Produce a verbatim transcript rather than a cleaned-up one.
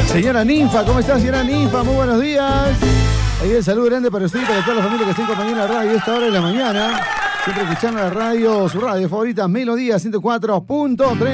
Señora Ninfa, ¿cómo está, señora Ninfa? Muy buenos días. Ahí el saludo grande para usted y para toda la familia que está en compañía de la radio a esta hora de la mañana. Siempre escuchando la radio, su radio favorita, Melodía ciento cuatro punto tres.